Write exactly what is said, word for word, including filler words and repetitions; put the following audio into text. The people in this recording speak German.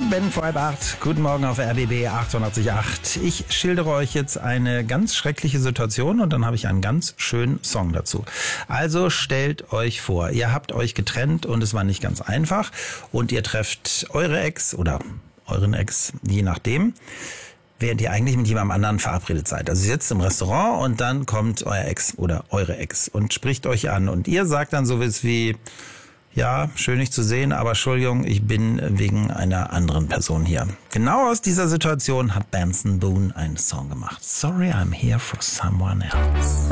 Ben Freibart, guten Morgen auf R B B achtundachtzig Komma acht. Ich schildere euch jetzt eine ganz schreckliche Situation und dann habe ich einen ganz schönen Song dazu. Also stellt euch vor, ihr habt euch getrennt und es war nicht ganz einfach und ihr trefft eure Ex oder euren Ex, je nachdem, während ihr eigentlich mit jemandem anderen verabredet seid. Also ihr sitzt im Restaurant und dann kommt euer Ex oder eure Ex und spricht euch an und ihr sagt dann sowas wie: Ja, schön dich zu sehen, aber Entschuldigung, ich bin wegen einer anderen Person hier. Genau aus dieser Situation hat Benson Boone einen Song gemacht. Sorry, I'm here for someone else.